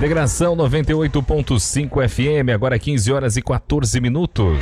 Integração 98.5 FM, agora 15 horas e 14 minutos.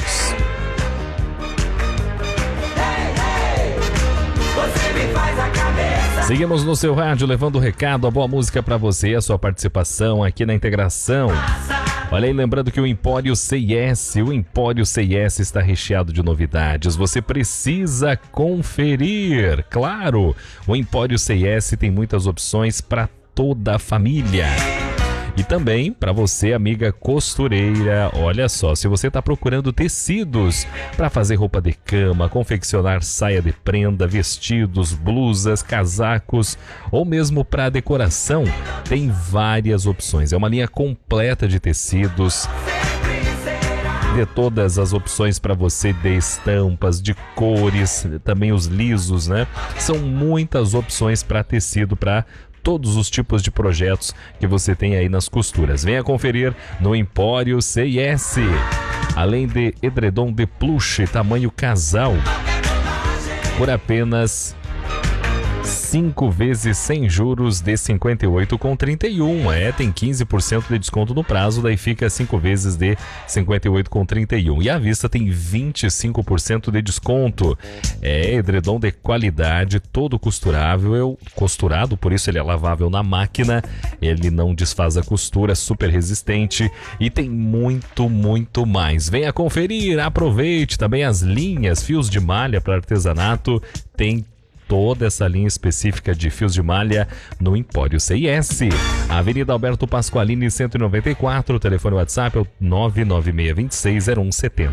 Seguimos no seu rádio levando o recado, a boa música para você, a sua participação aqui na Integração. Olha aí, lembrando que o Empório CIS está recheado de novidades. Você precisa conferir. Claro, o Empório CIS tem muitas opções para toda a família. E também para você, amiga costureira, olha só, se você está procurando tecidos para fazer roupa de cama, confeccionar saia de prenda, vestidos, blusas, casacos ou mesmo para decoração, tem várias opções. É uma linha completa de tecidos, de todas as opções para você, de estampas, de cores, também os lisos, né? São muitas opções para tecido, para todos os tipos de projetos que você tem aí nas costuras. Venha conferir no Empório CIS. Além de edredom de plush tamanho casal, por apenas 5 vezes sem juros de 58,31. Tem 15% de desconto no prazo, daí fica 5 vezes de 58,31. E à vista tem 25% de desconto. Edredom de qualidade, todo costurado, por isso ele é lavável na máquina, ele não desfaz a costura, super resistente e tem muito, muito mais. Venha conferir, aproveite também as linhas, fios de malha para artesanato, tem toda essa linha específica de fios de malha no Empório CIS. Avenida Alberto Pasqualini, 194, telefone WhatsApp é o 996260170.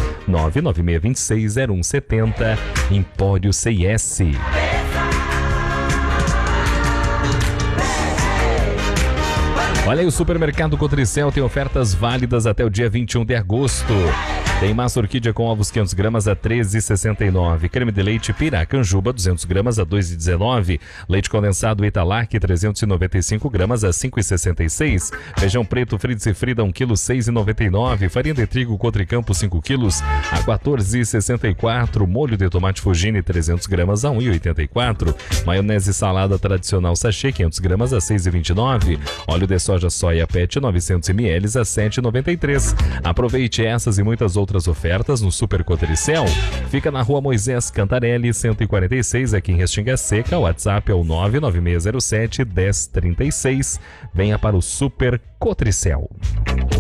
996260170, Empório CIS. Olha aí, o Supermercado Cotricel tem ofertas válidas até o dia 21 de agosto. Tem massa orquídea com ovos 500 gramas a R$ 13,69. Creme de leite Piracanjuba 200 gramas a R$ 2,19. Leite condensado Italac 395 gramas a R$ 5,66. Feijão preto Fritz e Frida 1 kg R$ 6,99. Farinha de trigo Cotricampo 5 kg a R$ 14,64. Molho de tomate Fugini 300 gramas a R$ 1,84. Maionese salada tradicional sachê 500 gramas a R$ 6,29. Óleo de soja soia PET 900 ml a R$ 7,93. Aproveite essas e muitas outras ofertas no Super Cotricel. Fica na Rua Moisés Cantarelli, 146, aqui em Restinga Seca. O WhatsApp é o 99607-1036. Venha para o Super Cotricel.